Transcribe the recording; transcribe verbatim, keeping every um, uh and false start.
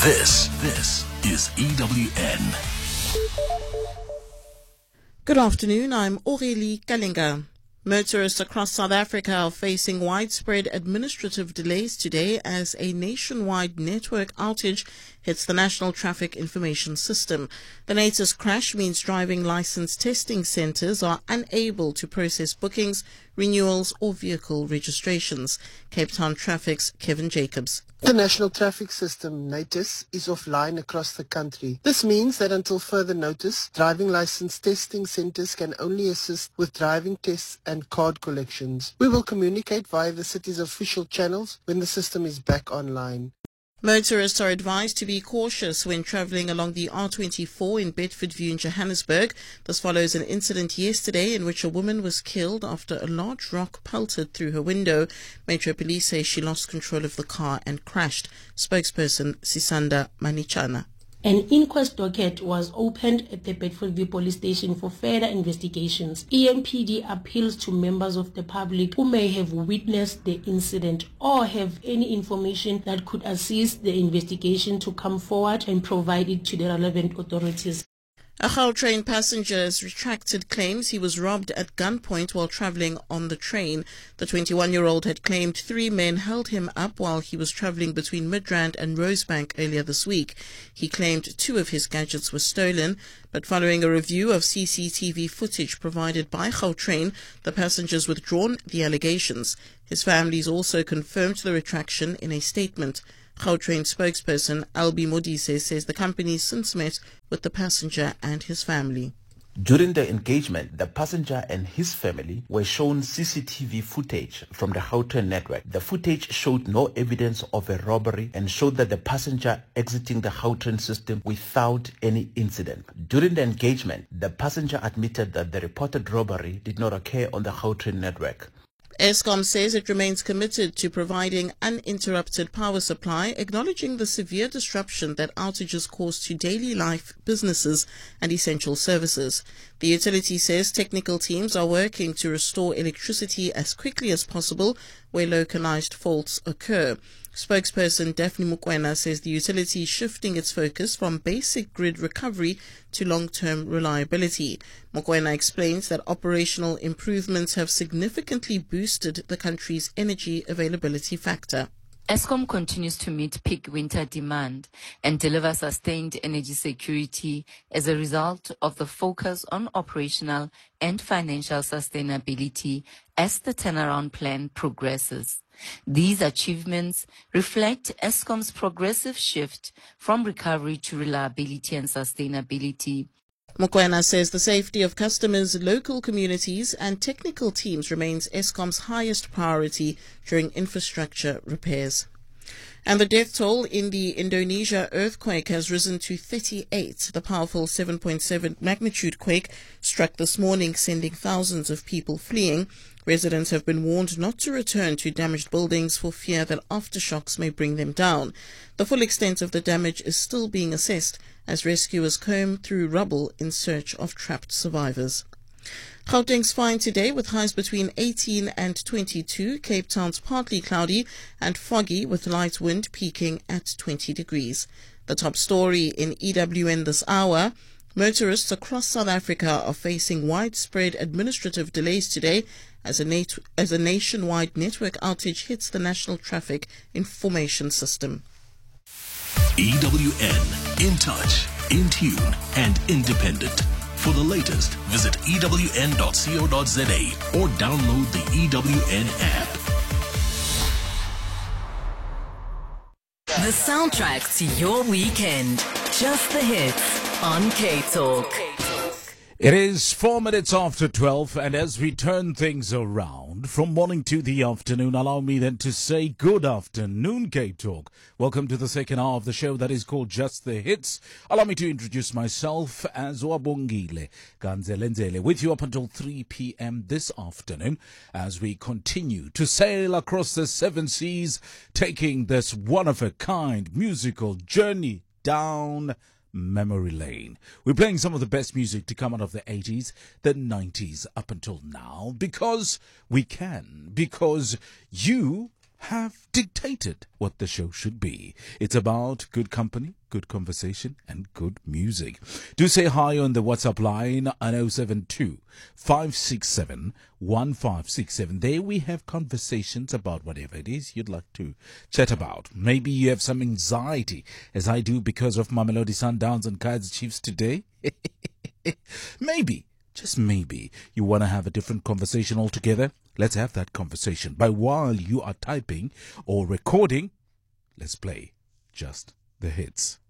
This, this is E W N. Good afternoon, I'm Aurélie Kalinga. Motorists across South Africa are facing widespread administrative delays today as a nationwide network outage hits the National Traffic Information System. The latest crash means driving license testing centres are unable to process bookings, renewals or vehicle registrations. Cape Town Traffic's Kevin Jacobs. The National Traffic System, NATIS, is offline across the country. This means that until further notice, driving license testing centres can only assist with driving tests and card collections. We will communicate via the city's official channels when the system is back online. Motorists are advised to be cautious when travelling along the R twenty-four in Bedfordview in Johannesburg. This follows an incident yesterday in which a woman was killed after a large rock pelted through her window. Metro Police say she lost control of the car and crashed. Spokesperson Sisanda Manichana. An inquest docket was opened at the Bedfordview Police Station for further investigations. E M P D appeals to members of the public who may have witnessed the incident or have any information that could assist the investigation to come forward and provide it to the relevant authorities. A Gautrain passenger has retracted claims he was robbed at gunpoint while travelling on the train. The twenty-one-year-old had claimed three men held him up while he was travelling between Midrand and Rosebank earlier this week. He claimed two of his gadgets were stolen, but following a review of C C T V footage provided by Gautrain, the passengers withdrawn the allegations. His families also confirmed the retraction in a statement. Gautrain spokesperson Albi Modise says the company since met with the passenger and his family. During the engagement, the passenger and his family were shown C C T V footage from the Gautrain network. The footage showed no evidence of a robbery and showed that the passenger exiting the Gautrain system without any incident. During the engagement, the passenger admitted that the reported robbery did not occur on the Gautrain network. Eskom says it remains committed to providing uninterrupted power supply, acknowledging the severe disruption that outages cause to daily life, businesses and essential services. The utility says technical teams are working to restore electricity as quickly as possible where localized faults occur. Spokesperson Daphne Mokoena says the utility is shifting its focus from basic grid recovery to long-term reliability. Mokoena explains that operational improvements have significantly boosted the country's energy availability factor. Eskom continues to meet peak winter demand and deliver sustained energy security as a result of the focus on operational and financial sustainability as the turnaround plan progresses. These achievements reflect Eskom's progressive shift from recovery to reliability and sustainability. Mokoena says the safety of customers, local communities and technical teams remains Eskom's highest priority during infrastructure repairs. And the death toll in the Indonesia earthquake has risen to thirty-eight. The powerful seven point seven magnitude quake struck this morning, sending thousands of people fleeing. Residents have been warned not to return to damaged buildings for fear that aftershocks may bring them down. The full extent of the damage is still being assessed as rescuers comb through rubble in search of trapped survivors. Gauteng's fine today with highs between eighteen and twenty-two. Cape Town's partly cloudy and foggy with light wind peaking at twenty degrees. The top story in E W N this hour: motorists across South Africa are facing widespread administrative delays today as a, nat- as a nationwide network outage hits the National Traffic Information System. E W N, in touch, in tune and independent. For the latest, visit E W N dot co dot za or download the E W N app. The soundtrack to your weekend. Just the hits on K-Talk. It is four minutes after twelve, and as we turn things around from morning to the afternoon, allow me then to say good afternoon, K-Talk. Welcome to the second hour of the show that is called Just the Hits. Allow me to introduce myself as Wabongile Ganzelenzele, with you up until three p.m. this afternoon as we continue to sail across the seven seas, taking this one-of-a-kind musical journey down memory lane. We're playing some of the best music to come out of the eighties, the nineties up until now, because we can, because you have dictated what the show should be. It's about good company, good conversation, and good music. Do say hi on the WhatsApp line on oh seven two, five six seven, one five six seven. There we have conversations about whatever it is you'd like to chat about. Maybe you have some anxiety, as I do, because of Mamelodi Sundowns and Kaizer Chiefs today. Maybe, just maybe, you want to have a different conversation altogether. Let's have that conversation. But while you are typing or recording, let's play just the hits.